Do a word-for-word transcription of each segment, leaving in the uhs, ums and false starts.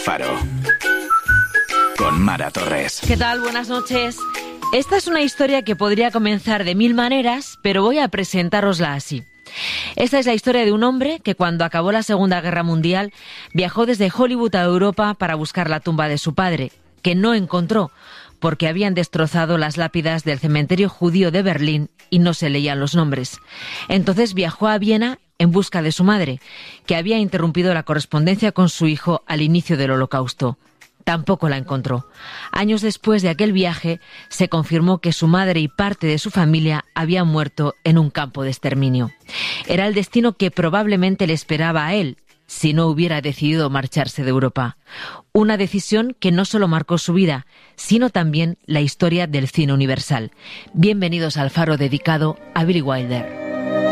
Faro. Con Mara Torres. ¿Qué tal? Buenas noches. Esta es una historia que podría comenzar de mil maneras, pero voy a presentárosla así. Esta es la historia de un hombre que cuando acabó la Segunda Guerra Mundial viajó desde Hollywood a Europa para buscar la tumba de su padre, que no encontró porque habían destrozado las lápidas del cementerio judío de Berlín y no se leían los nombres. Entonces viajó a Viena en busca de su madre, que había interrumpido la correspondencia con su hijo al inicio del Holocausto. Tampoco la encontró. Años después de aquel viaje, se confirmó que su madre y parte de su familia habían muerto en un campo de exterminio. Era el destino que probablemente le esperaba a él, si no hubiera decidido marcharse de Europa. Una decisión que no solo marcó su vida, sino también la historia del cine universal. Bienvenidos al Faro dedicado a Billy Wilder.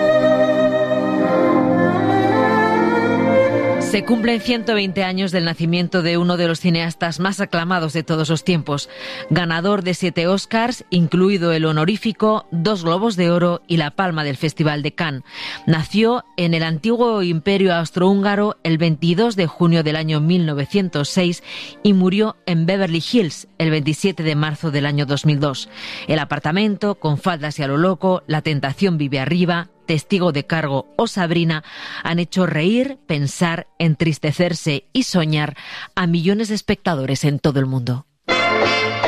Se cumplen ciento veinte años del nacimiento de uno de los cineastas más aclamados de todos los tiempos, ganador de siete Oscars, incluido el honorífico, dos Globos de Oro y la Palma del Festival de Cannes. Nació en el antiguo Imperio Austrohúngaro el veintidós de junio del año mil novecientos seis y murió en Beverly Hills el veintisiete de marzo del año dos mil dos. El apartamento, Con faldas y a lo loco, La tentación vive arriba, Testigo de cargo o Sabrina han hecho reír, pensar, entristecerse y soñar a millones de espectadores en todo el mundo.